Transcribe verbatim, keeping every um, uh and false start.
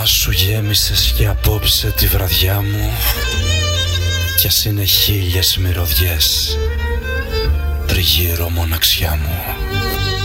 σου γέμισες και απόψε τη βραδιά μου, κι ας είναι χίλιες μυρωδιές τριγύρω μοναξιά μου.